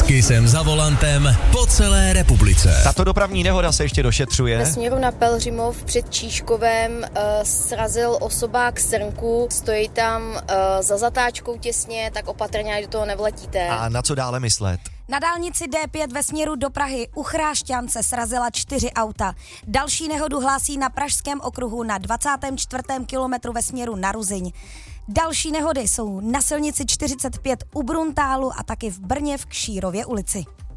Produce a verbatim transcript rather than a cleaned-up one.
Kysem za volantem po celé republice. Tato dopravní nehoda se ještě došetřuje. Ve směru na Pelhřimov před Číškovem uh, srazil osobák srnku, stojí tam uh, za zatáčkou těsně, tak opatrně, ať do toho nevletíte. A na co dále myslet? Na dálnici D pět ve směru do Prahy u Chrášťan se srazila čtyři auta. Další nehodu hlásí na Pražském okruhu na dvacátém čtvrtém kilometru ve směru na Ruzyň. Další nehody jsou na silnici čtyřicet pět u Bruntálu a taky v Brně v Kšírově ulici.